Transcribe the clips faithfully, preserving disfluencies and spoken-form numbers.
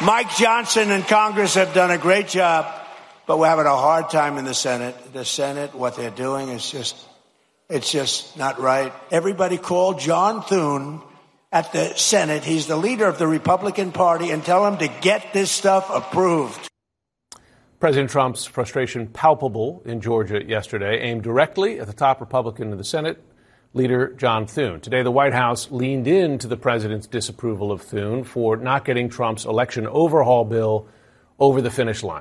Mike Johnson and Congress have done a great job, but we're having a hard time in the Senate. The Senate, what they're doing is just, it's just not right. Everybody call John Thune at the Senate. He's the leader of the Republican Party, and tell him to get this stuff approved. President Trump's frustration palpable in Georgia yesterday, aimed directly at the top Republican in the Senate, Leader John Thune. Today, the White House leaned into the president's disapproval of Thune for not getting Trump's election overhaul bill over the finish line.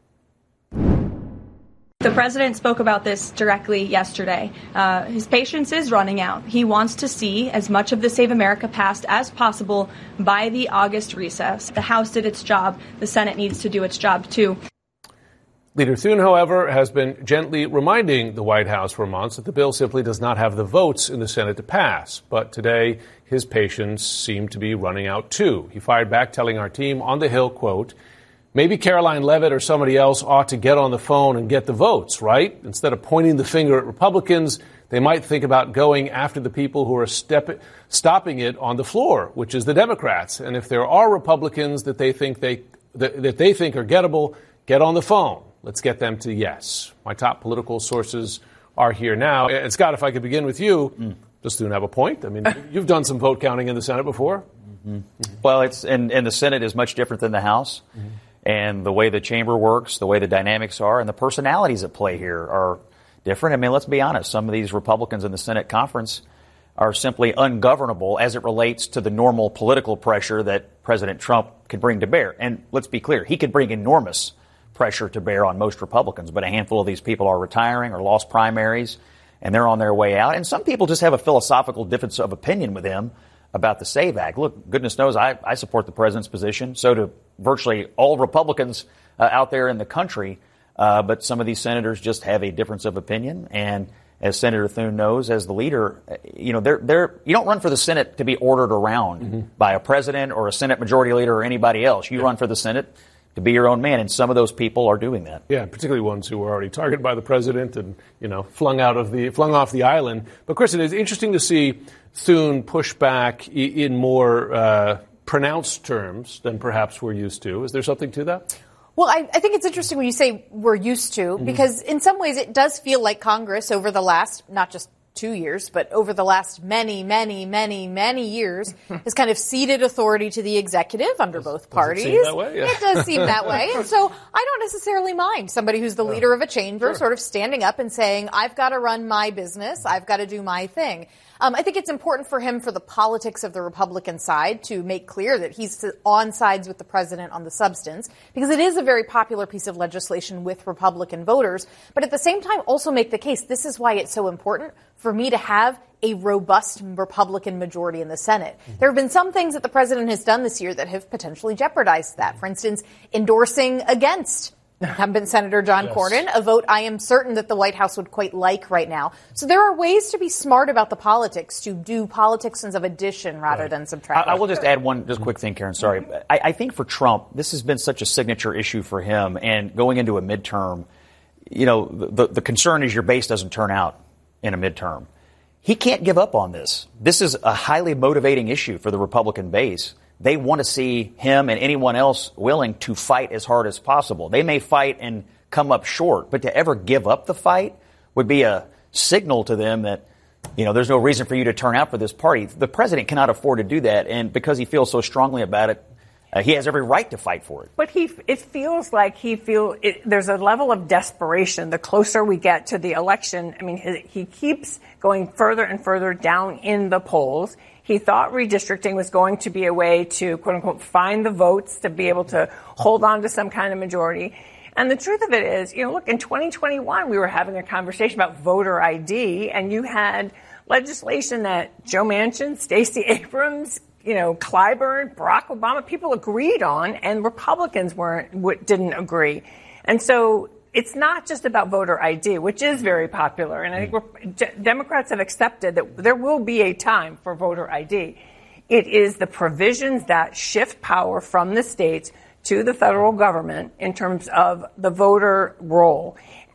The president spoke about this directly yesterday. Uh, his patience is running out. He wants to see as much of the Save America passed as possible by the August recess. The House did its job. The Senate needs to do its job, too. Leader Thune, however, has been gently reminding the White House for months that the bill simply does not have the votes in the Senate to pass. But today, his patience seemed to be running out, too. He fired back, telling our team on the Hill, quote, maybe Caroline Leavitt or somebody else ought to get on the phone and get the votes, right? Instead of pointing the finger at Republicans, they might think about going after the people who are step- stopping it on the floor, which is the Democrats. And if there are Republicans that they think they that, that they think are gettable, get on the phone. Let's get them to yes. My top political sources are here now. And Scott, if I could begin with you, mm. does Thune have a point? I mean, you've done some vote counting in the Senate before. Mm-hmm. Well, it's and, and the Senate is much different than the House. Mm-hmm. And the way the chamber works, the way the dynamics are, and the personalities at play here are different. I mean, let's be honest. Some of these Republicans in the Senate conference are simply ungovernable as it relates to the normal political pressure that President Trump can bring to bear. And let's be clear, he could bring enormous pressure to bear on most Republicans, but a handful of these people are retiring or lost primaries, and they're on their way out. And some people just have a philosophical difference of opinion with him about the SAVE Act. Look, goodness knows I, I support the president's position. So do virtually all Republicans uh, out there in the country. Uh, but some of these senators just have a difference of opinion. And as Senator Thune knows, as the leader, you know, they're, they're, you don't run for the Senate to be ordered around mm-hmm. by a president or a Senate majority leader or anybody else. You yeah. run for the Senate to be your own man, and some of those people are doing that. Yeah, particularly ones who were already targeted by the president and, you know, flung out of the flung off the island. But, Kristen, it's interesting to see Thune push back in more uh, pronounced terms than perhaps we're used to. Is there something to that? Well, I, I think it's interesting when you say we're used to, mm-hmm. because in some ways it does feel like Congress over the last, not just two years, but over the last many, many, many, many years has kind of ceded authority to the executive under both parties. Does it seem that way? Yeah. It does seem that way. And so I don't necessarily mind somebody who's the yeah. leader of a chamber sure. sort of standing up and saying, I've got to run my business. I've got to do my thing. Um, I think it's important for him, for the politics of the Republican side, to make clear that he's on sides with the president on the substance, because it is a very popular piece of legislation with Republican voters. But at the same time, also make the case, this is why it's so important for me to have a robust Republican majority in the Senate. Mm-hmm. There have been some things that the president has done this year that have potentially jeopardized that. For instance, endorsing against incumbent Senator John yes. Cornyn, a vote I am certain that the White House would quite like right now. So there are ways to be smart about the politics, to do politics of addition rather right. than subtraction. I, I will just add one just quick thing, Karen. Sorry. Mm-hmm. I, I think for Trump, this has been such a signature issue for him. And going into a midterm, you know, the, the concern is your base doesn't turn out in a midterm. He can't give up on this. This is a highly motivating issue for the Republican base. They want to see him and anyone else willing to fight as hard as possible. They may fight and come up short, but to ever give up the fight would be a signal to them that, you know, there's no reason for you to turn out for this party. The president cannot afford to do that, and because he feels so strongly about it, uh, he has every right to fight for it. But he, it feels like he feel it, there's a level of desperation the closer we get to the election. I mean, he, he keeps going further and further down in the polls. He thought redistricting was going to be a way to, quote unquote, find the votes to be able to hold on to some kind of majority. And the truth of it is, you know, look, in twenty twenty-one, we were having a conversation about voter I D, and you had legislation that Joe Manchin, Stacey Abrams, you know, Clyburn, Barack Obama, people agreed on, and Republicans weren't, didn't agree. And so it's not just about voter I D, which is very popular. And I think we're, d- Democrats have accepted that there will be a time for voter I D. It is the provisions that shift power from the states to the federal government in terms of the voter role.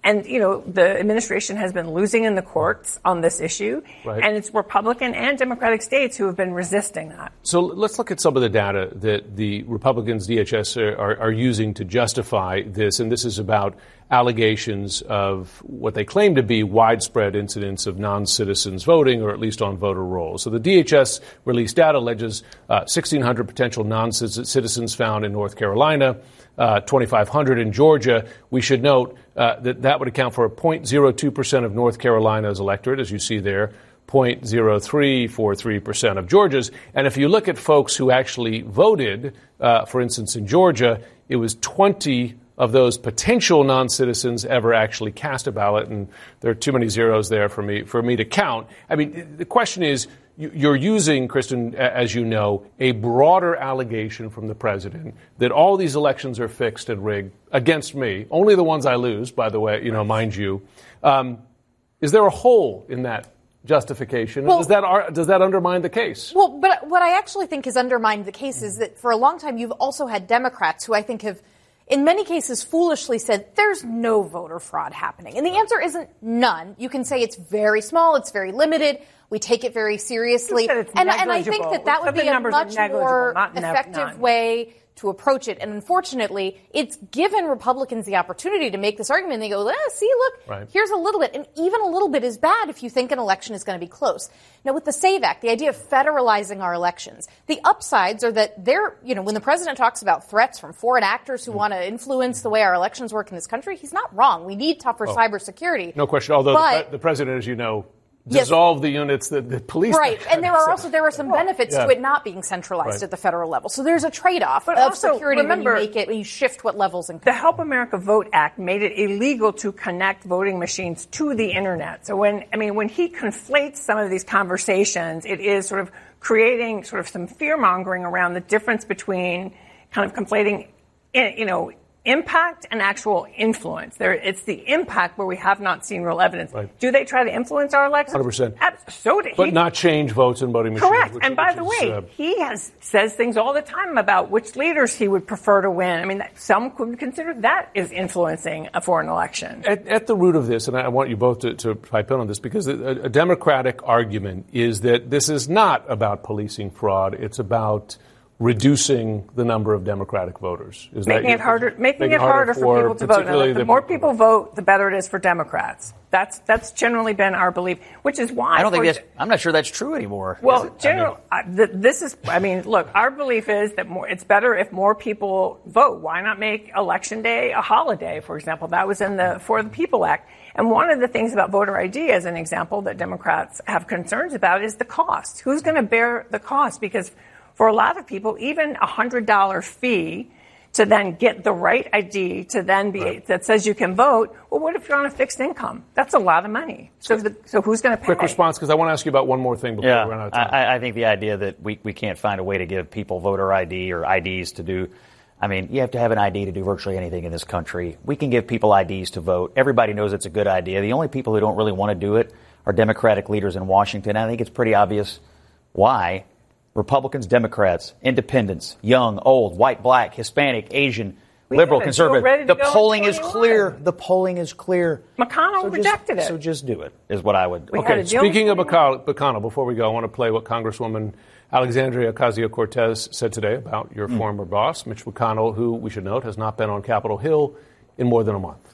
And, you know, the administration has been losing in the courts on this issue. Right. And it's Republican and Democratic states who have been resisting that. So let's look at some of the data that the Republicans, D H S, are, are using to justify this. And this is about allegations of what they claim to be widespread incidents of non-citizens voting, or at least on voter rolls. So the D H S released data alleges uh, sixteen hundred potential non-citizens found in North Carolina, uh, twenty-five hundred in Georgia. We should note uh, that that would account for zero point zero two percent of North Carolina's electorate, as you see there, zero point zero three four three percent of Georgia's. And if you look at folks who actually voted, uh, for instance, in Georgia, it was twenty of those potential non-citizens ever actually cast a ballot, and there are too many zeros there for me for me to count. I mean, the question is, you're using, Kristen, as you know, a broader allegation from the president that all these elections are fixed and rigged against me, only the ones I lose, by the way, you know, mind you. Um, is there a hole in that justification? Well, does that does that undermine the case? Well, but what I actually think has undermined the case is that for a long time you've also had Democrats who I think have, in many cases, foolishly said there's no voter fraud happening. And the answer isn't none. You can say it's very small, it's very limited, we take it very seriously. And, and I think that that would be a much more effective none. way to approach it. And unfortunately, it's given Republicans the opportunity to make this argument. They go, eh, see, look, right. Here's a little bit. And even a little bit is bad if you think an election is going to be close. Now, with the SAVE Act, the idea of federalizing our elections, the upsides are that they're, you know, when the president talks about threats from foreign actors who mm. want to influence the way our elections work in this country, he's not wrong. We need tougher oh. cybersecurity. No question. Although but, the, pre- the president, as you know, dissolve yes. the units that the police. Right, and there are also there are some benefits yeah. to it not being centralized right. at the federal level. So there's a trade-off but of also, security remember, when you make it when you shift what levels and the Help America Vote Act made it illegal to connect voting machines to the internet. So when I mean when he conflates some of these conversations, it is sort of creating sort of some fear-mongering around the difference between kind of conflating, you know, impact and actual influence. There, it's the impact where we have not seen real evidence. Right. Do they try to influence our elections? one hundred percent. So did but he, not change votes in voting machines. Correct. Which, and by which the is, way, uh, he has says things all the time about which leaders he would prefer to win. I mean, that, some could consider that is influencing a foreign election. At, at the root of this, and I want you both to, to pipe in on this, because a, a Democratic argument is that this is not about policing fraud. It's about reducing the number of Democratic voters. Is making that it harder, making, making it harder, harder for, for people to vote. Now, the, the more people vote, the better it is for Democrats. That's that's generally been our belief, which is why I don't think that's. I'm not sure that's true anymore. Well, general, I mean, this is. I mean, look, our belief is that more. It's better if more people vote. Why not make Election Day a holiday? For example, that was in the For the People Act. And one of the things about voter I D, as an example, that Democrats have concerns about is the cost. Who's going to bear the cost? Because for a lot of people, even a one hundred dollars fee to then get the right I D to then be right. that says you can vote. Well, what if you're on a fixed income? That's a lot of money. So, the, so who's going to pay? Quick response, because I want to ask you about one more thing before yeah, we run out of time. I, I think the idea that we, we can't find a way to give people voter I D or I Ds to do. I mean, you have to have an I D to do virtually anything in this country. We can give people I Ds to vote. Everybody knows it's a good idea. The only people who don't really want to do it are Democratic leaders in Washington. I think it's pretty obvious why. Republicans, Democrats, independents, young, old, white, black, Hispanic, Asian, we liberal, conservative. The polling is twenty-one. clear. The polling is clear. McConnell so rejected just, it. So just do it, is what I would. We okay, speaking of McConnell, before we go, I want to play what Congresswoman Alexandria Ocasio-Cortez said today about your mm. former boss, Mitch McConnell, who, we should note, has not been on Capitol Hill in more than a month.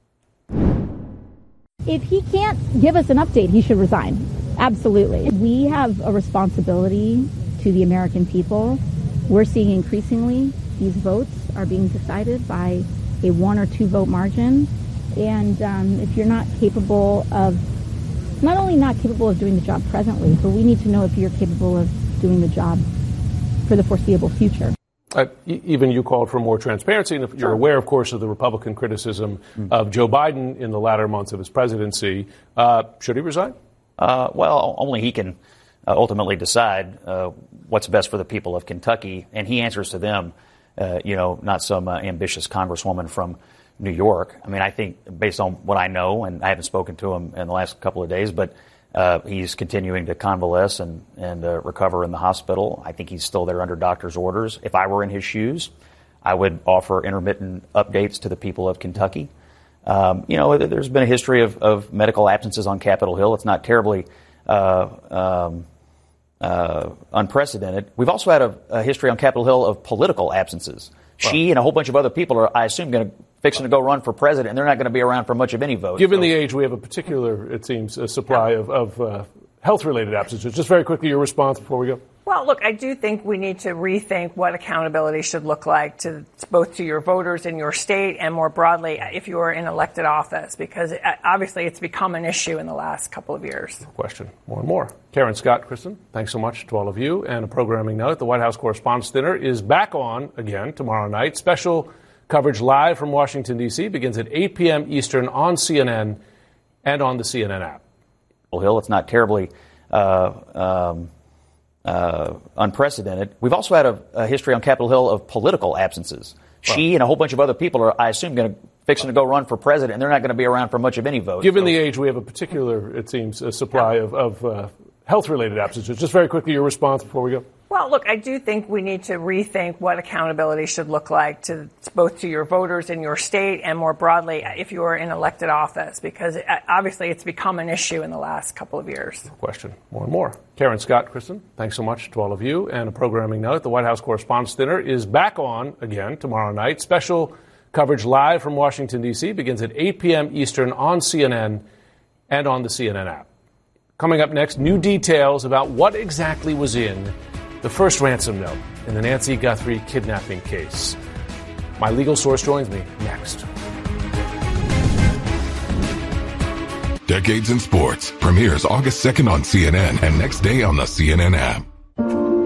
If he can't give us an update, he should resign. Absolutely. We have a responsibility to the American people. We're seeing increasingly these votes are being decided by a one or two vote margin. And um, if you're not capable of, not only not capable of doing the job presently, but we need to know if you're capable of doing the job for the foreseeable future. Uh, even you called for more transparency, and if you're aware, of course, of the Republican criticism mm. of Joe Biden in the latter months of his presidency. Uh, should he resign? Uh, well, only he can uh, ultimately decide uh, what's best for the people of Kentucky, and he answers to them, uh, you know, not some uh, ambitious congresswoman from New York. I mean, I think based on what I know, and I haven't spoken to him in the last couple of days, but uh, he's continuing to convalesce and, and uh, recover in the hospital. I think he's still there under doctor's orders. If I were in his shoes, I would offer intermittent updates to the people of Kentucky. Um, you know, there's been a history of, of medical absences on Capitol Hill. It's not terribly uh, um, uh, unprecedented. We've also had a, a history on Capitol Hill of political absences. Well, she and a whole bunch of other people are, I assume, going to fixing to go run for president, and they're not going to be around for much of any vote. Given so. the age, we have a particular, it seems, a supply of, of uh, health-related absences. Just very quickly, your response before we go. Well, look, I do think we need to rethink what accountability should look like to both to your voters in your state and more broadly if you are in elected office, because it, obviously it's become an issue in the last couple of years. Question more and more. Karen, Scott, Kristen, thanks so much to all of you. And a programming note, the White House Correspondents' Dinner is back on again tomorrow night. Special coverage live from Washington, D C begins at eight p.m. Eastern on C N N and on the C N N app. Hill, it's not terribly uh, um, uh, unprecedented. We've also had a, a history on Capitol Hill of political absences. Well, she and a whole bunch of other people are, I assume, going to fixing to go run for president, and they're not going to be around for much of any vote. Given so. the age, we have a particular, it seems, a supply of, of uh, health-related absences. Just very quickly, your response before we go. Well, look, I do think we need to rethink what accountability should look like to both to your voters in your state and more broadly if you are in elected office, because it, obviously it's become an issue in the last couple of years. Question more and more. Karen, Scott, Kristen, thanks so much to all of you. And a programming note, the White House Correspondents' Dinner is back on again tomorrow night. Special coverage live from Washington, D C begins at eight p.m. Eastern on C N N and on the C N N app. Coming up next, new details about what exactly was in the first ransom note in the Nancy Guthrie kidnapping case. My legal source joins me next. Decades in Sports premieres August second on C N N and next day on the C N N app.